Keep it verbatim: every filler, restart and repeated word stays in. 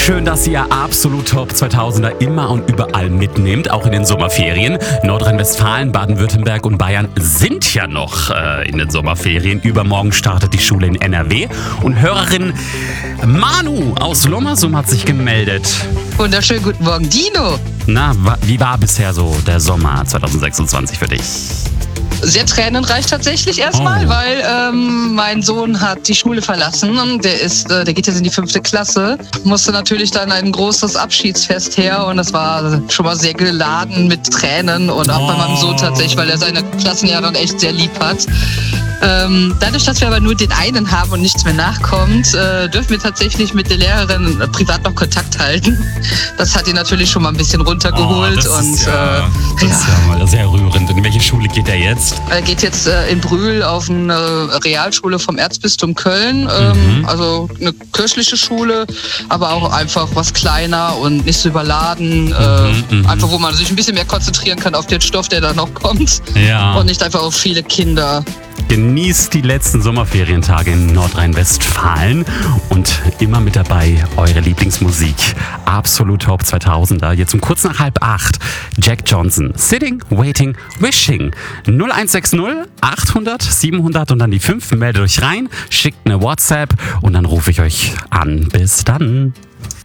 Schön, dass ihr Absolut Top zweitausender immer und überall mitnehmt, auch in den Sommerferien. Nordrhein-Westfalen, Baden-Württemberg und Bayern sind ja noch äh, in den Sommerferien. Übermorgen startet die Schule in N R W. Und Hörerin Manu aus Lommersum hat sich gemeldet. Wunderschönen guten Morgen, Dino. Na, wa- wie war bisher so der Sommer zwanzig sechsundzwanzig für dich? Sehr tränenreich tatsächlich erstmal, Oh. weil ähm, mein Sohn hat die Schule verlassen und der ist, äh, der geht jetzt in die fünfte Klasse. Musste natürlich dann ein großes Abschiedsfest her und das war schon mal sehr geladen mit Tränen und auch bei meinem Sohn tatsächlich, weil er seine Klassenlehrerin echt sehr lieb hat. Ähm, dadurch, dass wir aber nur den einen haben und nichts mehr nachkommt, äh, dürfen wir tatsächlich mit der Lehrerin äh, privat noch Kontakt halten. Das hat ihn natürlich schon mal ein bisschen runtergeholt. das und ist ja, äh, das ist ja mal sehr rührend. In welche Schule geht er jetzt? Er geht jetzt äh, in Brühl auf eine Realschule vom Erzbistum Köln, ähm, Mhm. also eine kirchliche Schule, aber auch einfach was kleiner und nicht so überladen, äh, Mhm, mhm. einfach wo man sich ein bisschen mehr konzentrieren kann auf den Stoff, der da noch kommt Ja. und nicht einfach auf viele Kinder. Genießt die letzten Sommerferientage in Nordrhein-Westfalen und immer mit dabei eure Lieblingsmusik. Absolut Top zweitausender. Jetzt um kurz nach halb acht. Jack Johnson. Sitting, Waiting, Wishing. null eins sechs null achthundert siebenhundert und dann die fünf. Meldet euch rein, schickt eine WhatsApp und dann rufe ich euch an. Bis dann.